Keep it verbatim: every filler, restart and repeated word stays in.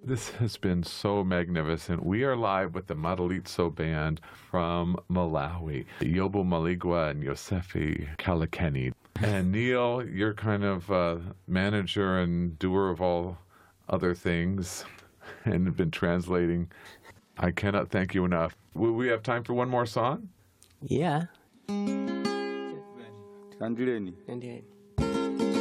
This has been so magnificent. We are live with the Madalitso Band from Malawi, Yobo Maligwa and Yosefi Kalakeni. And Neil, you're kind of uh, manager and doer of all other things and have been translating. I cannot thank you enough. Will we have time for one more song? Yeah. Kandileni. Indeed.